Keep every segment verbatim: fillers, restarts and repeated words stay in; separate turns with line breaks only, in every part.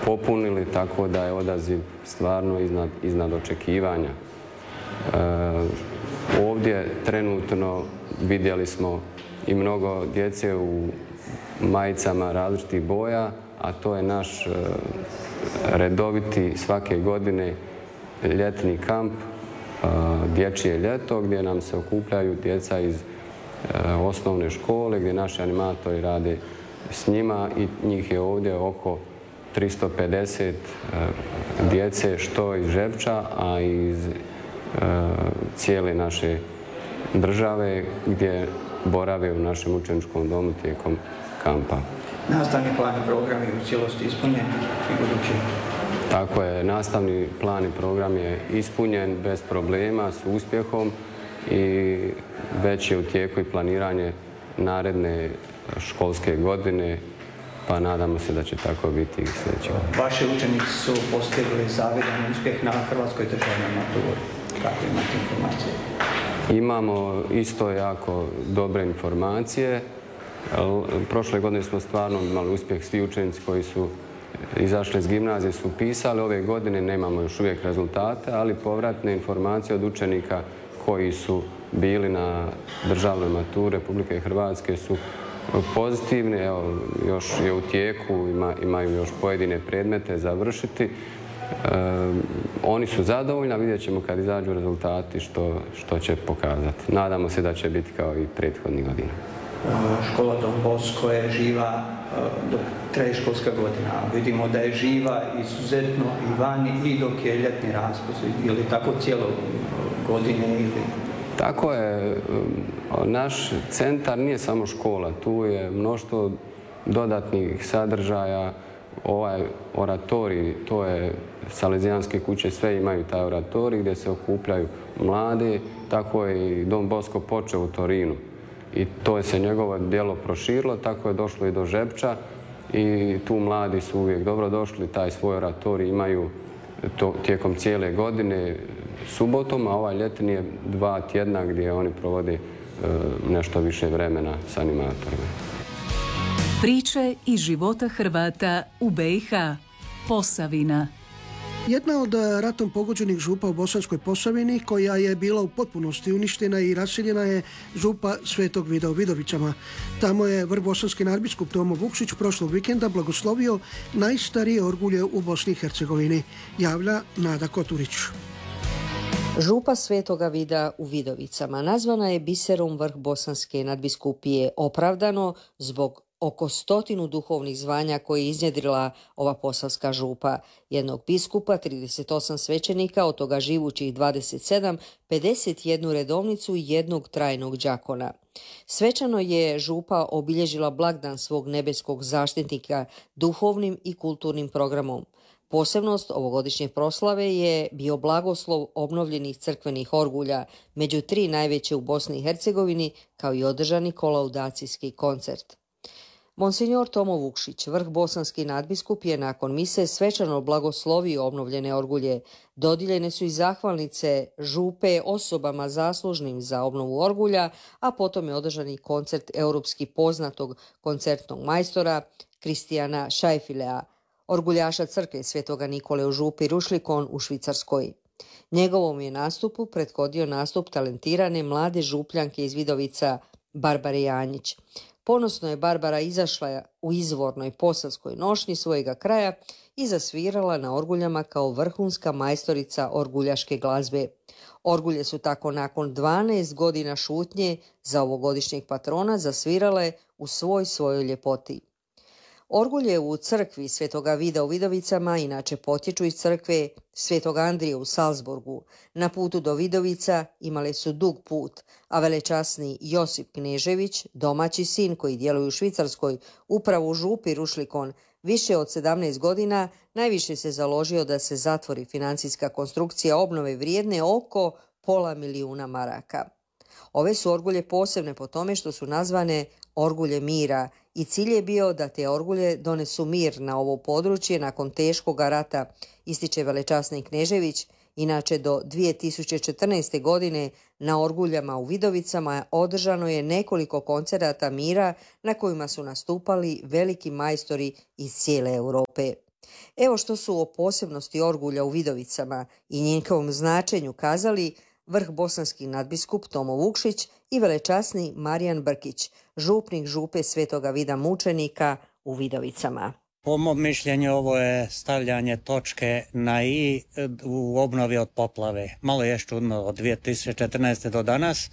popunili, tako da je odaziv stvarno iznad, iznad očekivanja. E, ovdje trenutno vidjeli smo i mnogo djece u majicama različitih boja, a to je naš e, redoviti svake godine ljetni kamp, e, dječje ljeto, gdje nam se okupljaju djeca iz e, osnovne škole, gdje naši animatori rade s njima i njih je ovdje oko tristo pedeset e, djece, što iz Žepča, a iz e, cijele naše države, gdje borave u našem učeničkom domu tijekom kampa.
Nastavni plan i program je u cijelosti ispunjen i budući?
Tako je, nastavni plan i program je ispunjen bez problema, s uspjehom i već je u tijeku i planiranje naredne školske godine, pa nadamo se da će tako biti i sljedeće.
Vaši učenici su postigli zavidan uspjeh na hrvatskoj državnoj maturi. Kako imate informacije?
Imamo isto jako dobre informacije. Prošle godine smo stvarno imali uspjeh, svi učenici koji su izašli iz gimnazije su pisali. Ove godine nemamo još uvijek rezultate, ali povratne informacije od učenika koji su bili na državnoj maturi Republike Hrvatske su pozitivne. Evo, još je u tijeku, ima, imaju još pojedine predmete završiti. E, oni su zadovoljni, a vidjet ćemo kad izađu rezultati što, što će pokazati. Nadamo se da će biti kao i prethodnih godina.
Škola Don Bosco je živa dok traje školska godina. Vidimo da je živa izuzetno i vani i dok je ljetni raspust. Ili tako cijelo godine ili...
Tako je. Naš centar nije samo škola. Tu je mnoštvo dodatnih sadržaja. Ovaj oratorij, to je Salezijanske kuće, sve imaju taj oratorij gdje se okupljaju mladi. Tako je i Don Bosco počeo u Torinu. I to je se njegovo djelo proširilo, tako je došlo i do Žepča i tu mladi su uvijek dobro došli, taj svoj oratorij imaju to, tijekom cijele godine subotom, a ovaj ljetni je dva tjedna gdje oni provode e, nešto više vremena s animatorima.
Priče iz života Hrvata u B i H. Posavina.
Jedna od ratom pogođenih župa u Bosanskoj Posavini, koja je bila u potpunosti uništena i raseljena, je župa Svetog Vida u Vidovicama. Tamo je vrbosanski nadbiskup Tomo Vukšić prošlog vikenda blagoslovio najstarije orgulje u Bosni i Hercegovini, javlja Nada Koturić.
Župa Svetoga Vida u Vidovicama nazvana je biserom vrh bosanske nadbiskupije, opravdano zbog oko stotinu duhovnih zvanja koje je iznjedrila ova posavska župa. Jednog biskupa, trideset osam svećenika, od toga živućih dvadeset sedam, pedeset jednu redovnicu i jednog trajnog đakona. Svečano je župa obilježila blagdan svog nebeskog zaštitnika duhovnim i kulturnim programom. Posebnost ovogodišnje proslave je bio blagoslov obnovljenih crkvenih orgulja, među tri najveće u Bosni i Hercegovini, kao i održani kolaudacijski koncert. Monsignor Tomo Vukšić, vrh bosanski nadbiskup, je nakon mise svečano blagoslovio obnovljene orgulje. Dodijeljene su i zahvalnice župe osobama zaslužnim za obnovu orgulja, a potom je održani koncert europski poznatog koncertnog majstora Kristijana Šajfilea, orguljaša crkve Svetoga Nikole u župi Rušlikon u Švicarskoj. Njegovom je nastupu prethodio nastup talentirane mlade župljanke iz Vidovica Barbare Janjić. Ponosno je Barbara izašla u izvornoj posavskoj nošnji svojega kraja i zasvirala na orguljama kao vrhunska majstorica orguljaške glazbe. Orgulje su tako nakon dvanaest godina šutnje za ovogodišnjeg patrona zasvirale u svoj svojoj ljepoti. Orgulje u crkvi Svetoga Vida u Vidovicama inače potječu iz crkve Svetog Andrije u Salzburgu. Na putu do Vidovica imale su dug put, a velečasni Josip Knežević, domaći sin koji djeluje u Švicarskoj, upravo u župi Rušlikon, više od sedamnaest godina, najviše se založio da se zatvori financijska konstrukcija obnove vrijedne oko pola milijuna maraka. Ove su orgulje posebne po tome što su nazvane orgulje mira i cilj je bio da te orgulje donesu mir na ovo područje nakon teškog rata, ističe velečasni Knežević. Inače, do dvije tisuće četrnaeste. godine na orguljama u Vidovicama održano je nekoliko koncerata mira na kojima su nastupali veliki majstori iz cijele Europe. Evo što su o posebnosti orgulja u Vidovicama i njihovom značenju kazali vrh bosanski nadbiskup Tomo Vukšić i velečasni Marijan Brkić, župnik župe Svetoga Vida mučenika u Vidovicama.
Po mom mišljenju ovo je stavljanje točke na i u obnovi od poplave. Malo je čudno od dvije tisuće četrnaeste. do danas,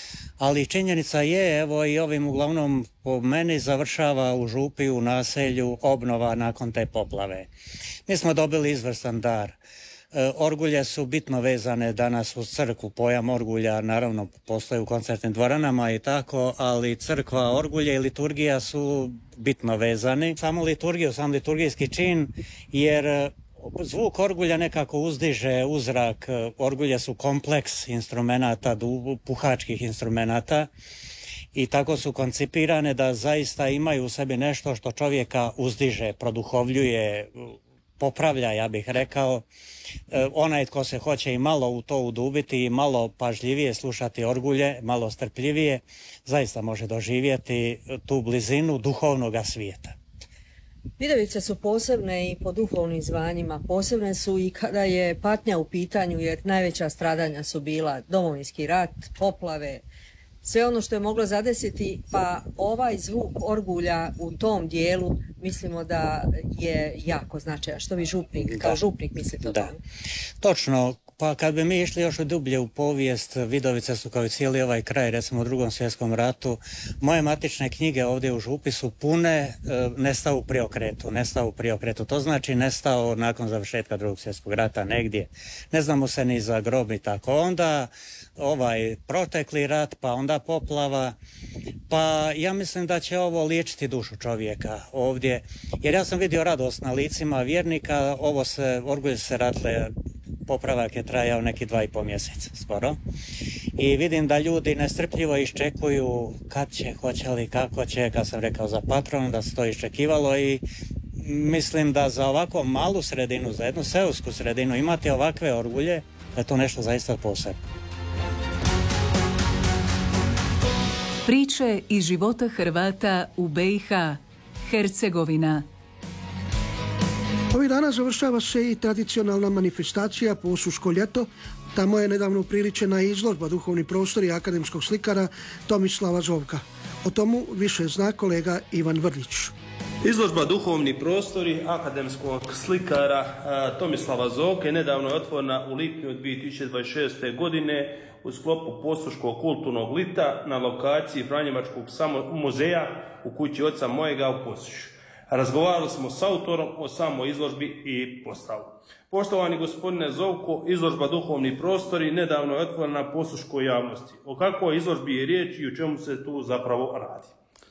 ali činjenica je, evo i ovim uglavnom po meni završava u župi u naselju obnova nakon te poplave. Mi smo dobili izvrstan dar. Orgulje su bitno vezane danas uz crkvu, pojam orgulja naravno postoji u koncertnim dvoranama i tako, ali crkva, orgulje i liturgija su bitno vezani. Samo liturgiju, sam liturgijski čin, jer zvuk orgulja nekako uzdiže uzrak. Orgulje su kompleks instrumenata, puhačkih instrumenata i tako su koncipirane da zaista imaju u sebi nešto što čovjeka uzdiže, produhovljuje, popravlja, ja bih rekao. Onaj tko se hoće i malo u to udubiti i malo pažljivije slušati orgulje, malo strpljivije, zaista može doživjeti tu blizinu duhovnoga svijeta.
Vidovice su posebne i po duhovnim zvanjima, posebne su i kada je patnja u pitanju, jer najveća stradanja su bila Domovinski rat, poplave, sve ono što je moglo zadesiti, pa ovaj zvuk orgulja u tom dijelu mislimo da je jako značajan. Što vi župnik, kao župnik mislite o tome?
Da, točno. Pa kad bi mi išli još dublje u povijest, Vidovice su kao i cijeli ovaj kraj, recimo u drugom svjetskom ratu, moje matične knjige ovdje u župi su pune e, nestao u priokretu, nestao u priokretu. To znači nestao nakon završetka drugog svjetskog rata negdje. Ne znamo se ni za grob i tako. Onda ovaj protekli rat, pa onda poplava, pa ja mislim da će ovo liječiti dušu čovjeka ovdje, jer ja sam vidio radost na licima vjernika, ovo se, orgulje se ratle, popravak je trajao neki dva i pol mjeseca skoro i vidim da ljudi nestrpljivo iščekuju kad će, hoće li, kako će, kad sam rekao za patron da se to iščekivalo i mislim da za ovako malu sredinu, za jednu seosku sredinu imati ovakve orgulje, da je to nešto zaista posebno.
Priče iz života Hrvata u B i H, Hercegovina.
Ovih dana završava se i tradicionalna manifestacija Posuško ljeto. Tamo je nedavno upriličena izložba Duhovni prostori akademskog slikara Tomislava Zovka. O tomu više zna kolega Ivan Vrlić.
Izložba Duhovni prostori akademskog slikara Tomislava Zovke nedavno je otvorena u lipnju dvije tisuće dvadeset šeste. godine u sklopu Posuškog kulturnog lita na lokaciji Franjevačkog muzeja u kući oca mojega u Posušju. Razgovarali smo s autorom o samoj izložbi i postavu. Poštovani gospodine Zovko, izložba Duhovni prostori nedavno je otvorena posuškoj javnosti. O kakvoj izložbi je riječ i o čemu se tu zapravo radi?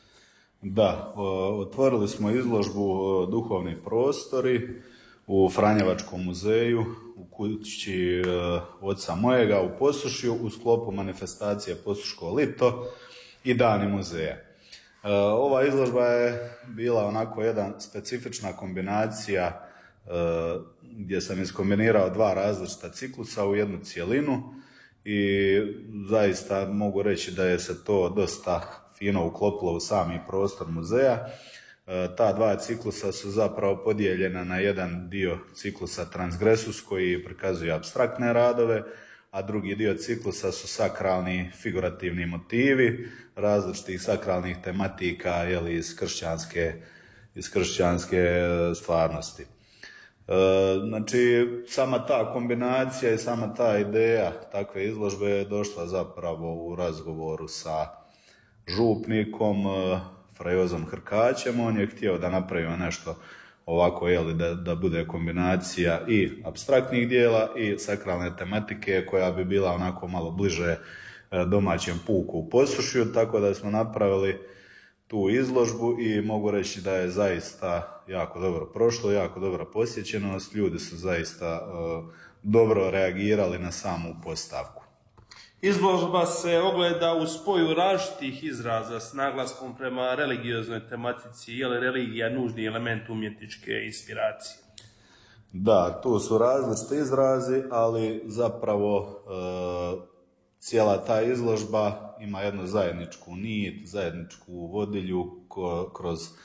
Da, otvorili smo izložbu Duhovni prostori u Franjevačkom muzeju u kući oca mojega u Posušju u sklopu manifestacije Posuško lito i Dani muzeja. Ova izložba je bila onako jedna specifična kombinacija gdje sam iskombinirao dva različita ciklusa u jednu cjelinu i zaista mogu reći da je se to dosta fino uklopilo u sami prostor muzeja. Ta dva ciklusa su zapravo podijeljena na jedan dio ciklusa Transgresus koji prikazuje apstraktne radove, a drugi dio ciklusa su sakralni figurativni motivi različitih sakralnih tematika jeli, iz kršćanske, iz kršćanske stvarnosti. E, znači, sama ta kombinacija i sama ta ideja takve izložbe je došla zapravo u razgovoru sa župnikom Frejozom Hrkaćem. On je htio da napravimo nešto ovako, jeli, da, da bude kombinacija i apstraktnih dijela i sakralne tematike koja bi bila onako malo bliže domaćem puku u Posušju, tako da smo napravili tu izložbu i mogu reći da je zaista jako dobro prošlo, jako dobra posjećenost, ljudi su zaista uh, dobro reagirali na samu postavku.
Izložba se ogleda u spoju različitih izraza s naglaskom prema religioznoj tematici. Je li religija nužni element umjetničke inspiracije?
Da, tu su različiti izrazi, ali zapravo e, cijela ta izložba ima jednu zajedničku nit, zajedničku vodilju ko, kroz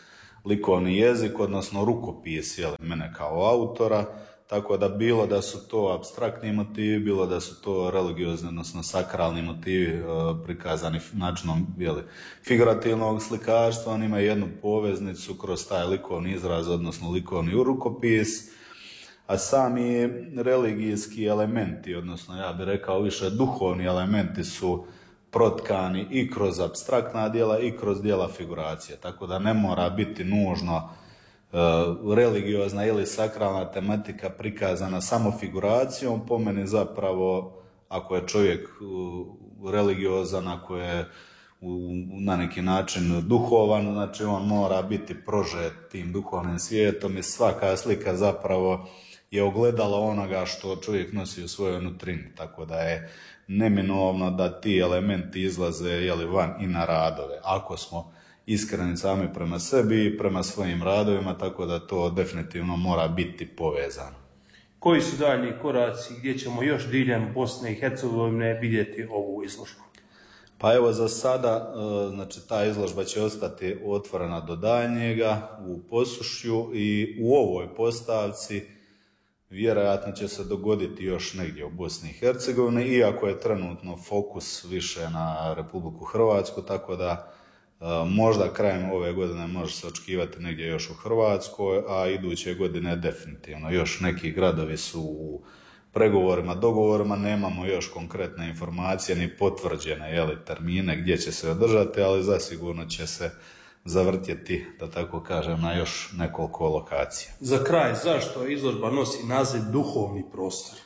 likovni jezik, odnosno rukopis, jel, mene kao autora, tako da bilo da su to apstraktni motivi, bilo da su to religiozni, odnosno sakralni motivi e, prikazani načinom, jel, figurativnog slikarstva, on ima jednu poveznicu kroz taj likovni izraz, odnosno likovni rukopis, a sami religijski elementi, odnosno ja bih rekao više duhovni elementi su protkani i kroz apstraktna djela i kroz djela figuracije, tako da ne mora biti nužno e, religiozna ili sakralna tematika prikazana samo figuracijom. Po meni zapravo, ako je čovjek uh, religiozan, ako je u, na neki način duhovan, znači on mora biti prožet tim duhovnim svijetom i svaka slika zapravo je ogledalo onoga što čovjek nosi u svojoj nutrini, tako da je neminovno da ti elementi izlaze, jeli, van i na radove. Ako smo iskreni sami prema sebi i prema svojim radovima, tako da to definitivno mora biti povezano.
Koji su daljnji koraci gdje ćemo još diljem Bosne i Hercegovine vidjeti ovu izložbu?
Pa evo, za sada, znači ta izložba će ostati otvorena do daljnjega u Posušju i u ovoj postavci vjerojatno će se dogoditi još negdje u Bosni i Hercegovini, iako je trenutno fokus više na Republiku Hrvatsku, tako da e, možda krajem ove godine može se očekivati negdje još u Hrvatskoj, a iduće godine definitivno. Još neki gradovi su u pregovorima, dogovorima, nemamo još konkretne informacije ni potvrđene, jeli, termine gdje će se održati, ali zasigurno će se zavrtjeti, da tako kažem, na još nekoliko lokacija.
Za kraj, zašto izložba nosi naziv duhovni prostor?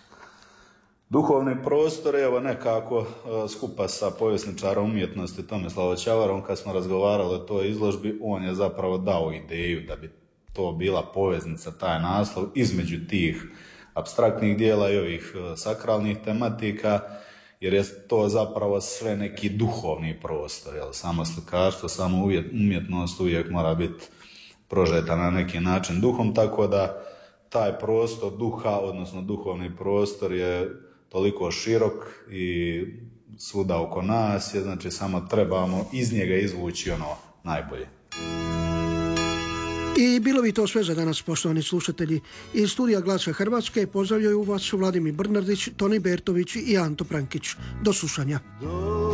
Duhovni prostor, evo nekako skupa sa povjesničarom umjetnosti Tomislavom Ćavarom, kad smo razgovarali o toj izložbi, on je zapravo dao ideju da bi to bila poveznica, taj naslov, između tih apstraktnih dijela i ovih sakralnih tematika, jer je to zapravo sve neki duhovni prostor, jel? Samo slikarstvo, samo umjetnost uvijek mora biti prožeta na neki način duhom, tako da taj prostor duha, odnosno duhovni prostor je toliko širok i svuda oko nas, je, znači samo trebamo iz njega izvući ono najbolje.
I bilo bi to sve za danas, poštovani slušatelji. Iz studija Glasa Hrvatske pozdravljaju vas Vladimir Brnardić, Toni Bertović i Anto Prankić. Do slušanja.